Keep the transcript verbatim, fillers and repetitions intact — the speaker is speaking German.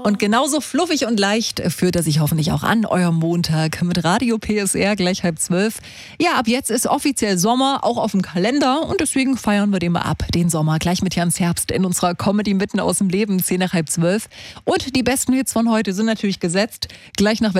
Und genauso fluffig und leicht führt er sich hoffentlich auch an, euer Montag mit Radio P S R gleich halb zwölf. Ja, ab jetzt ist offiziell Sommer, auch auf dem Kalender und deswegen feiern wir den mal ab, den Sommer, gleich mit Jans Herbst in unserer Comedy mitten aus dem Leben, zehn nach halb zwölf. Und die besten Hits von heute sind natürlich gesetzt. Gleich nach